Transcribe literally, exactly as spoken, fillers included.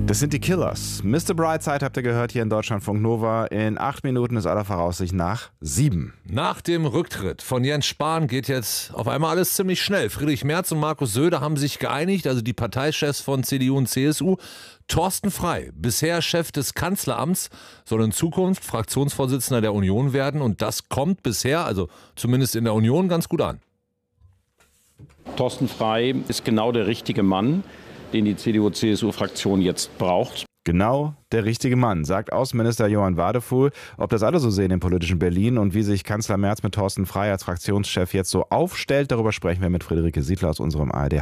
Das sind die Killers. Mister Brightside habt ihr gehört hier in Deutschlandfunk Nova. In acht Minuten ist aller Voraussicht nach sieben. Nach dem Rücktritt von Jens Spahn geht jetzt auf einmal alles ziemlich schnell. Friedrich Merz und Markus Söder haben sich geeinigt, also die Parteichefs von C D U und C S U. Thorsten Frey, bisher Chef des Kanzleramts, soll in Zukunft Fraktionsvorsitzender der Union werden. Und das kommt bisher, also zumindest in der Union, ganz gut an. Thorsten Frey ist genau der richtige Mann, den die C D U-C S U-Fraktion jetzt braucht. Genau der richtige Mann, sagt Außenminister Johann Wadefuhl. Ob das alle so sehen im politischen Berlin und wie sich Kanzler Merz mit Thorsten Frey als Fraktionschef jetzt so aufstellt, darüber sprechen wir mit Friederike Siedler aus unserem A R D